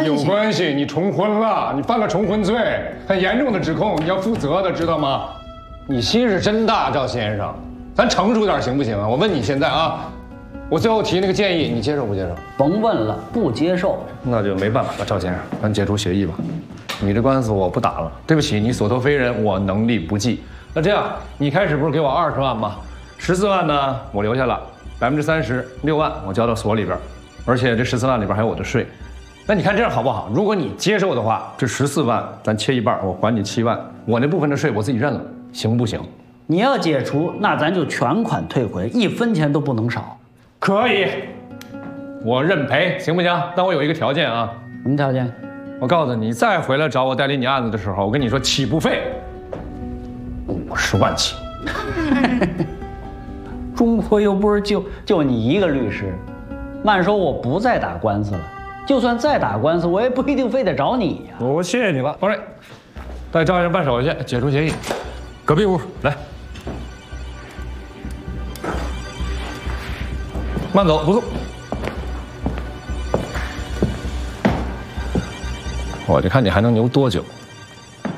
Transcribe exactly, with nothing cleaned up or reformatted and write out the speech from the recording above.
关系？ 有关系，你重婚了，你犯了重婚罪，很严重的指控，你要负责的，知道吗？你心是真大，赵先生，咱成熟点行不行啊？我问你现在啊，我最后提那个建议，你接受不接受？ 甭问了，不接受。 那就没办法了，赵先生，咱解除协议吧。你这官司我不打了，对不起，你所托非人，我能力不济。那这样，你开始不是给我二十万吗？十四万呢，我留下了，百分之三十六万我交到所里边，而且这十四万里边还有我的税。那你看这样好不好？如果你接受的话，这十四万咱切一半，我还你七万，我那部分的税我自己认了，行不行？ 你要解除，那咱就全款退回，一分钱都不能少。 可以，我认赔，行不行？但我有一个条件啊。 什么条件？ 我告诉你，再回来找我代理你案子的时候，我跟你说，起步费五十万起。 中国又不是就就你一个律师，慢说我不再打官司了，就算再打官司，我也不一定非得找你呀、啊。 我谢谢你了，方瑞，带赵先生办手续，解除协议。隔壁屋来，慢走，不动。我就看你还能牛多久。